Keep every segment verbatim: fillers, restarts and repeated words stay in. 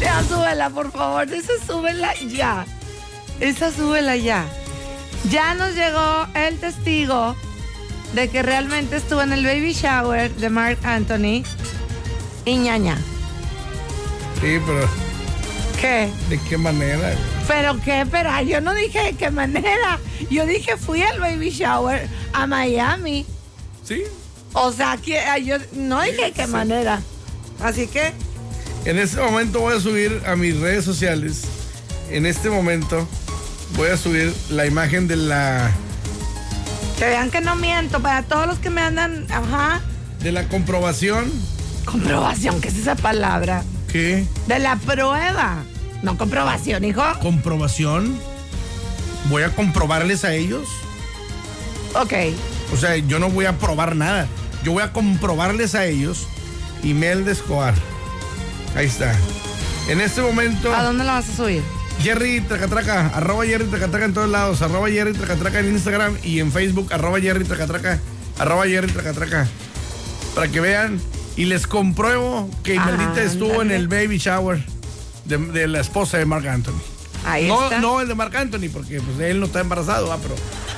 Ya, súbela, por favor. Esa súbela ya. Esa súbela ya. Ya nos llegó el testigo de que realmente estuvo en el baby shower de Marc Anthony y ñaña. Sí, pero... ¿Qué? ¿De qué manera? ¿Pero qué? Pero yo no dije de qué manera. Yo dije fui al baby shower a Miami. ¿Sí? O sea, que yo no dije de qué Sí. manera. Así que... En este momento voy a subir a mis redes sociales. En este momento voy a subir la imagen de la... Que vean que no miento. Para todos los que me andan... Ajá. De la comprobación. Comprobación, ¿qué es esa palabra? ¿Qué? De la prueba. No comprobación, hijo. ¿Comprobación? Voy a comprobarles a ellos. Ok. O sea, yo no voy a probar nada. Yo voy a comprobarles a ellos. Imelda Escobar. Ahí está. En este momento... ¿A dónde la vas a subir? Jerry Tracatraca, arroba Jerry Tracatraca en todos lados, arroba Jerry Tracatraca en Instagram y en Facebook, arroba Jerry Tracatraca, arroba Jerry Tracatraca. Para que vean y les compruebo que Imeldita Ah, estuvo en ándale. el baby shower de, de la esposa de Marc Anthony. Ahí No, está. no el de Marc Anthony, porque pues, él no está embarazado, ¿va? Pero...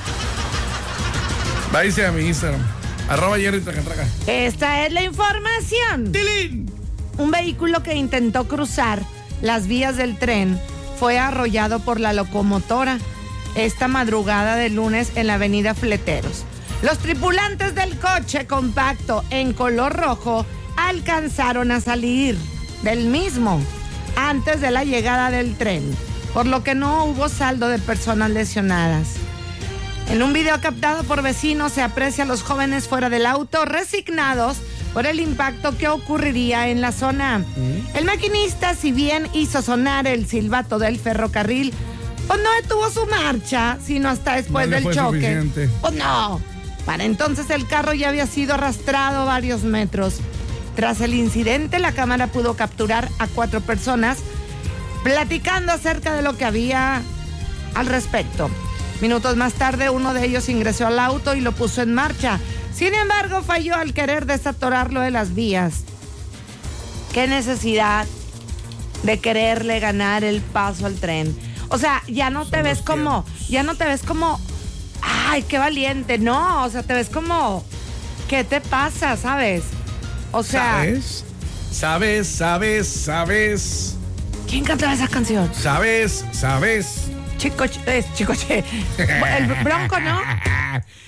váyase a mi Instagram, arroba Jerry Tracatraca. Esta es la información. ¡Tilín! Un vehículo que intentó cruzar las vías del tren fue arrollado por la locomotora esta madrugada de lunes en la avenida Fleteros. Los tripulantes del coche compacto en color rojo alcanzaron a salir del mismo antes de la llegada del tren, por lo que no hubo saldo de personas lesionadas. En un video captado por vecinos se aprecia a los jóvenes fuera del auto resignados por el impacto que ocurriría en la zona. El maquinista, si bien hizo sonar el silbato del ferrocarril, pues no detuvo su marcha, sino hasta después No le del fue choque. suficiente. Pues no. Para entonces el carro ya había sido arrastrado varios metros. Tras el incidente, la cámara pudo capturar a cuatro personas platicando acerca de lo que había al respecto. Minutos más tarde, uno de ellos ingresó al auto y lo puso en marcha. Sin embargo, falló al querer desatorarlo de las vías. ¿Qué necesidad de quererle ganar el paso al tren? O sea, ya no te Son ves los como, tiempos. ya no te ves como, ay, qué valiente. No, o sea, te ves como, ¿qué te pasa, sabes? O sea, ¿Sabes? ¿Sabes? ¿Sabes? ¿Sabes? ¿quién cantaba esa canción? ¿Sabes? ¿Sabes? Chico, es Chico, Che. El Bronco, ¿no?